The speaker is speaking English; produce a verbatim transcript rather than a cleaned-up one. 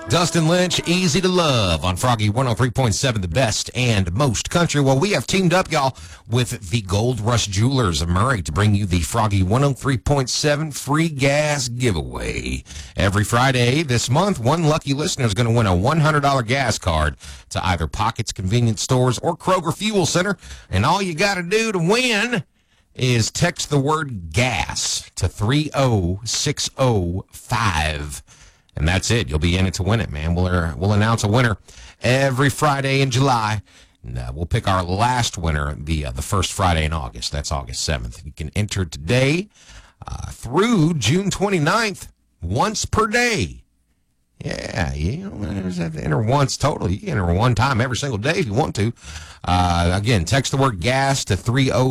Dustin Lynch, Easy to Love on Froggy one oh three point seven, the best and most country. Well, we have teamed up, y'all, with the Gold Rush Jewelers of Murray to bring you the Froggy one oh three point seven free gas giveaway. Every Friday this month, one lucky listener is going to win a one hundred dollars gas card to either Pockets Convenience Stores or Kroger Fuel Center. And all you got to do to win is text the word gas to three oh six oh five. And that's it. You'll be in it to win it, man. We'll, uh, we'll announce a winner every Friday in July. And, uh, we'll pick our last winner the uh, the first Friday in August. That's August seventh. You can enter today uh, through June twenty-ninth, once per day. Yeah, you don't have to enter once total. You can enter one time every single day if you want to. Uh, again, text the word gas to three oh